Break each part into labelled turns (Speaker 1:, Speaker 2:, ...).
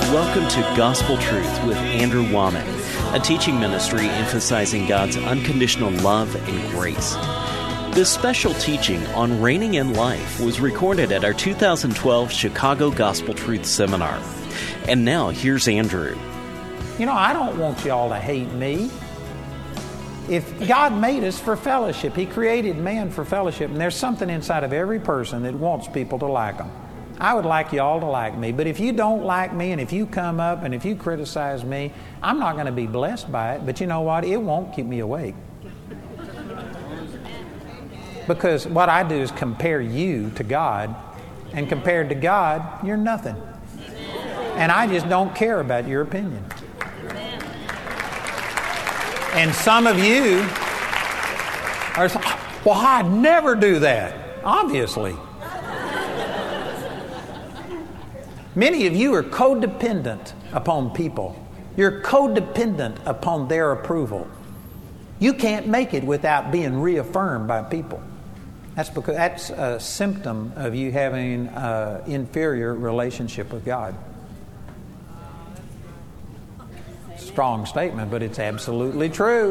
Speaker 1: Welcome to Gospel Truth with Andrew Womack, a teaching ministry emphasizing God's unconditional love and grace. This special teaching on reigning in life was recorded at our 2012 Chicago Gospel Truth Seminar. And now, here's Andrew.
Speaker 2: You know, I don't want y'all to hate me. If God made us for fellowship, He created man for fellowship, and there's something inside of every person that wants people to like them. I would like y'all to like me, but if you don't like me, and if you come up and if you criticize me, I'm not going to be blessed by it, but you know what? It won't keep me awake. Because what I do is compare you to God, and compared to God, you're nothing. And I just don't care about your opinion. And some of you are saying, well, I'd never do that. Obviously. Many of you are codependent upon people. You're codependent upon their approval. You can't make it without being reaffirmed by people. That's because that's a symptom of you having an inferior relationship with God. Strong statement, but it's absolutely true.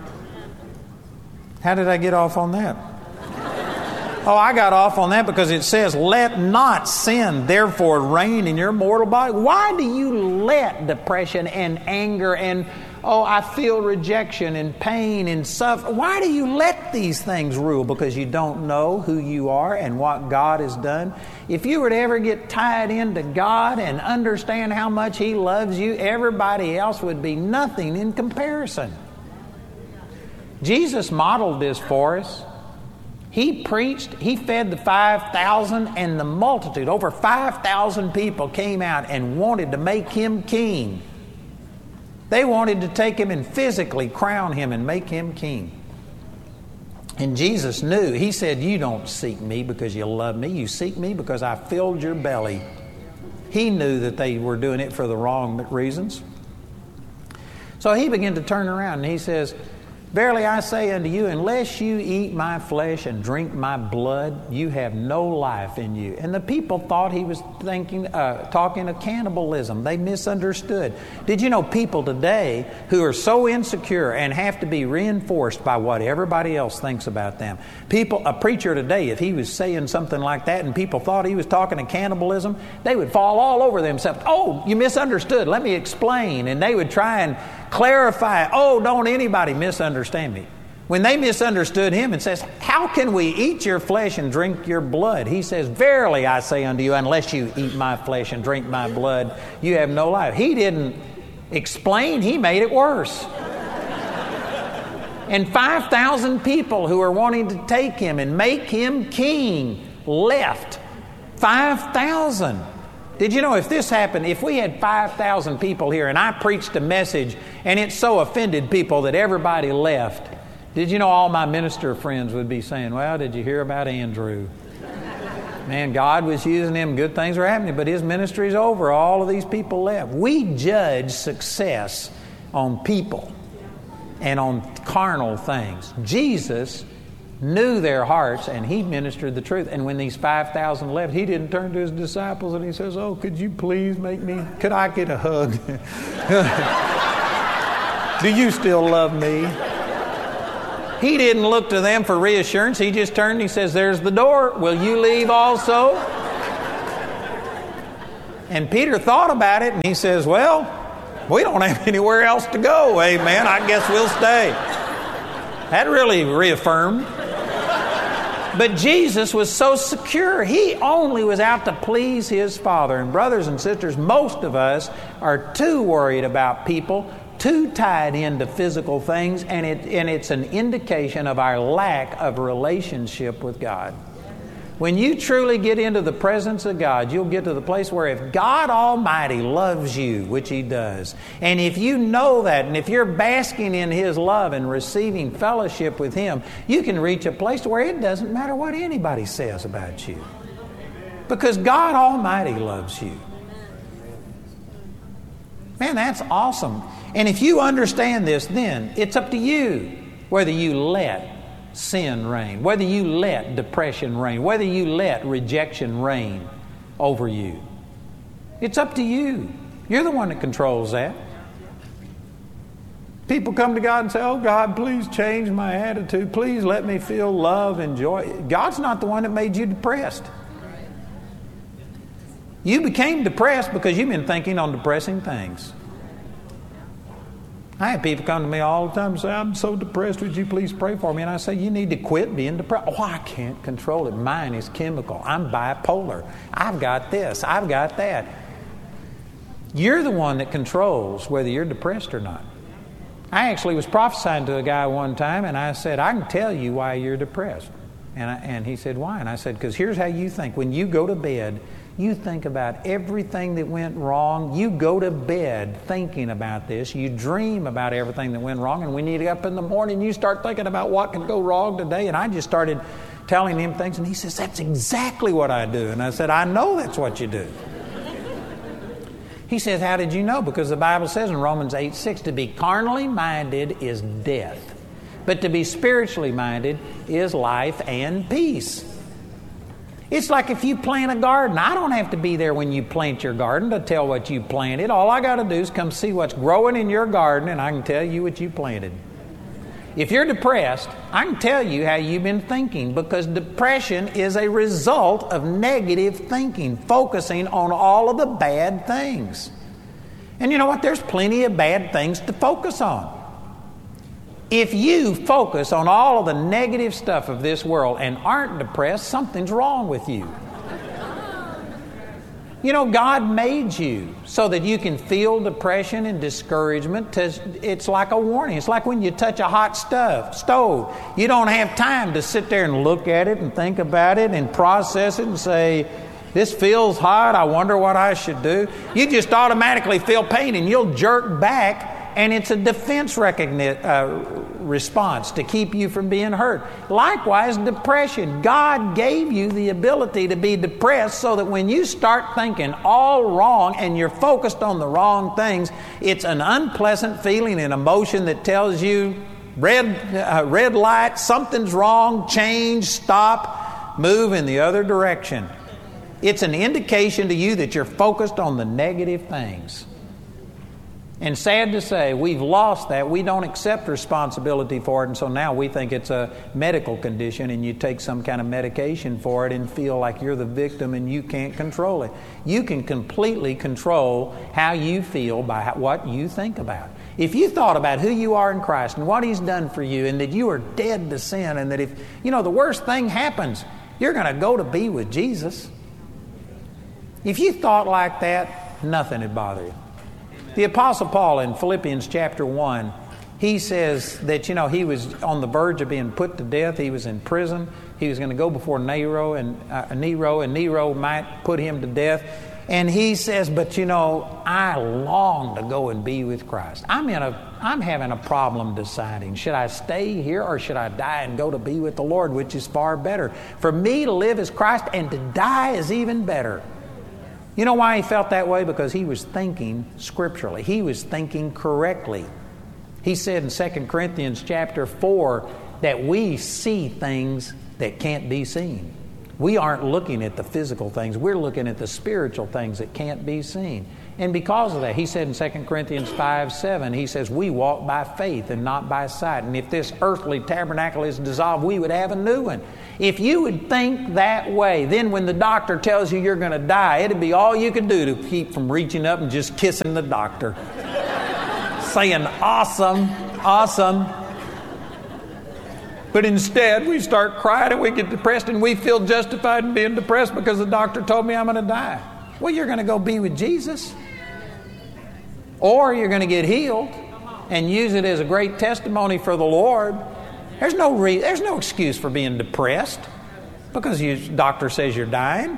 Speaker 2: How did I get off on that? Oh, I got off on that because it says, let not sin therefore reign in your mortal body. Why do you let depression and anger and, I feel rejection and pain and suffering? Why do you let these things rule? Because you don't know who you are and what God has done. If you were to ever get tied into God and understand how much He loves you, everybody else would be nothing in comparison. Jesus modeled this for us. He preached, He fed the 5,000, and the multitude, over 5,000 people came out and wanted to make Him king. They wanted to take Him and physically crown Him and make Him king. And Jesus knew. He said, you don't seek me because you love me. You seek me because I filled your belly. He knew that they were doing it for the wrong reasons. So He began to turn around and He says, verily I say unto you, unless you eat my flesh and drink my blood, you have no life in you. And the people thought He was talking of cannibalism. They misunderstood. Did you know people today who are so insecure and have to be reinforced by what everybody else thinks about them? A preacher today, if he was saying something like that and people thought he was talking of cannibalism, they would fall all over themselves. Oh, you misunderstood. Let me explain. And they would try and clarify. Oh, don't anybody misunderstand me. When they misunderstood Him and says, how can we eat your flesh and drink your blood? He says, verily I say unto you, unless you eat my flesh and drink my blood, you have no life. He didn't explain. He made it worse. And 5,000 people who are wanting to take Him and make Him king left. 5,000. Did you know if this happened, if we had 5,000 people here and I preached a message and it so offended people that everybody left, did you know all my minister friends would be saying, well, did you hear about Andrew? Man, God was using him, good things were happening, but his ministry's over. All of these people left. We judge success on people and on carnal things. Jesus knew their hearts, and He ministered the truth. And when these 5,000 left, He didn't turn to His disciples and He says, oh, could you please could I get a hug? Do you still love me? He didn't look to them for reassurance. He just turned and He says, there's the door. Will you leave also? And Peter thought about it and he says, well, we don't have anywhere else to go. Amen. I guess we'll stay. That really reaffirmed. But Jesus was so secure. He only was out to please His Father. And brothers and sisters, most of us are too worried about people, too tied into physical things, and it's an indication of our lack of relationship with God. When you truly get into the presence of God, you'll get to the place where if God Almighty loves you, which He does, and if you know that, and if you're basking in His love and receiving fellowship with Him, you can reach a place where it doesn't matter what anybody says about you. Because God Almighty loves you. Man, that's awesome. And if you understand this, then it's up to you whether you let sin reign, whether you let depression reign, whether you let rejection reign over you. It's up to you. You're the one that controls that. People come to God and say, oh, God, please change my attitude. Please let me feel love and joy. God's not the one that made you depressed. You became depressed because you've been thinking on depressing things. I have people come to me all the time and say, I'm so depressed, would you please pray for me? And I say, you need to quit being depressed. Oh, I can't control it. Mine is chemical. I'm bipolar. I've got this. I've got that. You're the one that controls whether you're depressed or not. I actually was prophesying to a guy one time, and I said, I can tell you why you're depressed. And he said, why? And I said, because here's how you think. When you go to bed, you think about everything that went wrong. You go to bed thinking about this. You dream about everything that went wrong. And when you get up in the morning, you start thinking about what can go wrong today. And I just started telling him things, and he says, that's exactly what I do. And I said, I know that's what you do. He says, how did you know? Because the Bible says in Romans 8:6, to be carnally minded is death, but to be spiritually minded is life and peace. It's like if you plant a garden. I don't have to be there when you plant your garden to tell what you planted. All I got to do is come see what's growing in your garden, and I can tell you what you planted. If you're depressed, I can tell you how you've been thinking, because depression is a result of negative thinking, focusing on all of the bad things. And you know what? There's plenty of bad things to focus on. If you focus on all of the negative stuff of this world and aren't depressed, something's wrong with you. You know, God made you so that you can feel depression and discouragement. It's like a warning. It's like when you touch a hot stove. You don't have time to sit there and look at it and think about it and process it and say, this feels hot, I wonder what I should do. You just automatically feel pain and you'll jerk back, and it's a defense response to keep you from being hurt. Likewise, depression. God gave you the ability to be depressed so that when you start thinking all wrong and you're focused on the wrong things, it's an unpleasant feeling and emotion that tells you, red light, something's wrong, change, stop, move in the other direction. It's an indication to you that you're focused on the negative things. And sad to say, we've lost that. We don't accept responsibility for it, and so now we think it's a medical condition, and you take some kind of medication for it and feel like you're the victim and you can't control it. You can completely control how you feel by what you think about. If you thought about who you are in Christ and what He's done for you, and that you are dead to sin, and that if, the worst thing happens, you're going to go to be with Jesus. If you thought like that, nothing would bother you. The Apostle Paul in Philippians chapter 1, he says that, he was on the verge of being put to death. He was in prison. He was going to go before Nero, and Nero might put him to death. And he says, but I long to go and be with Christ. I'm having a problem deciding, should I stay here or should I die and go to be with the Lord, which is far better. For me to live is Christ, and to die is even better. You know why he felt that way? Because he was thinking scripturally. He was thinking correctly. He said in 2 Corinthians chapter 4 that we see things that can't be seen. We aren't looking at the physical things. We're looking at the spiritual things that can't be seen. And because of that, he said in 2 Corinthians 5:7, he says, we walk by faith and not by sight. And if this earthly tabernacle is dissolved, we would have a new one. If you would think that way, then when the doctor tells you you're going to die, it'd be all you could do to keep from reaching up and just kissing the doctor. Saying, awesome, awesome. But instead, we start crying and we get depressed, and we feel justified in being depressed because the doctor told me I'm going to die. Well, you're going to go be with Jesus. Or you're going to get healed and use it as a great testimony for the Lord. There's no excuse for being depressed because your doctor says you're dying.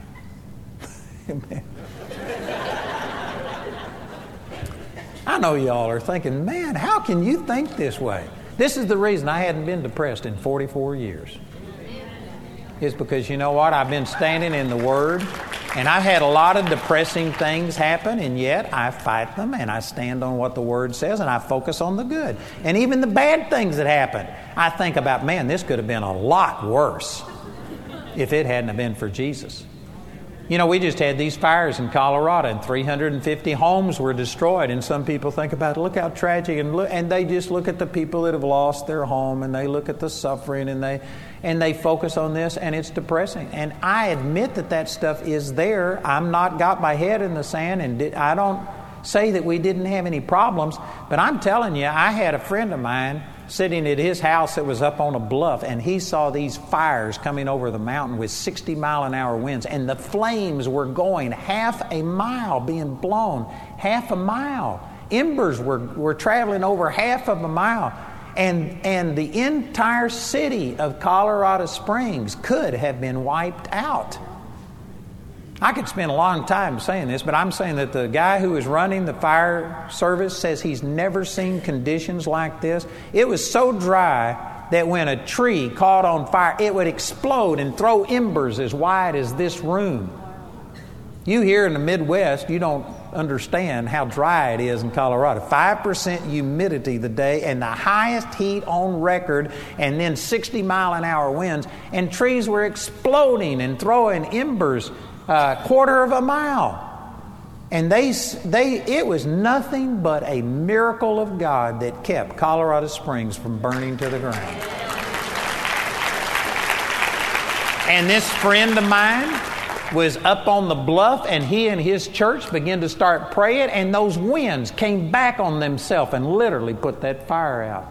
Speaker 2: I know y'all are thinking, man, how can you think this way? This is the reason I hadn't been depressed in 44 years. It's because, you know what? I've been standing in the Word, and I've had a lot of depressing things happen, and yet I fight them, and I stand on what the Word says, and I focus on the good. And even the bad things that happen, I think about, man, this could have been a lot worse if it hadn't have been for Jesus. You know, we just had these fires in Colorado, and 350 homes were destroyed. And some people think about, look how tragic, and they just look at the people that have lost their home, and they look at the suffering, and they focus on this, and it's depressing. And I admit that stuff is there. I'm not got my head in the sand, and I don't say that we didn't have any problems. But I'm telling you, I had a friend of mine sitting at his house that was up on a bluff, and he saw these fires coming over the mountain with 60-mile-an-hour winds, and the flames were going half a mile, being blown half a mile. Embers were traveling over half of a mile, and the entire city of Colorado Springs could have been wiped out. I could spend a long time saying this, but I'm saying that the guy who was running the fire service says he's never seen conditions like this. It was so dry that when a tree caught on fire, it would explode and throw embers as wide as this room. You here in the Midwest, you don't understand how dry it is in Colorado. 5% humidity the day, and the highest heat on record, and then 60-mile-an-hour winds, and trees were exploding and throwing embers quarter of a mile. And it was nothing but a miracle of God that kept Colorado Springs from burning to the ground. And this friend of mine was up on the bluff, and he and his church began to start praying, and those winds came back on themselves and literally put that fire out.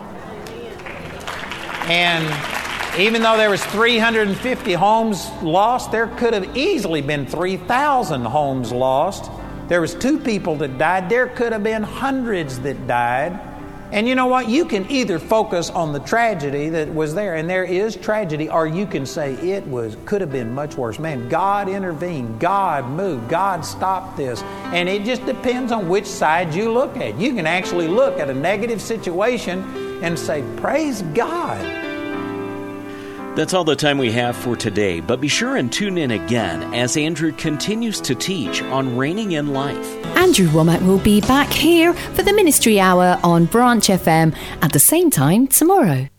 Speaker 2: And even though there was 350 homes lost, there could have easily been 3,000 homes lost. There was 2 people that died. There could have been hundreds that died. And you know what? You can either focus on the tragedy that was there, and there is tragedy, or you can say could have been much worse. Man, God intervened. God moved. God stopped this. And it just depends on which side you look at. You can actually look at a negative situation and say, praise God.
Speaker 1: That's all the time we have for today, but be sure and tune in again as Andrew continues to teach on reigning in life.
Speaker 3: Andrew Wommack will be back here for the Ministry Hour on Branch FM at the same time tomorrow.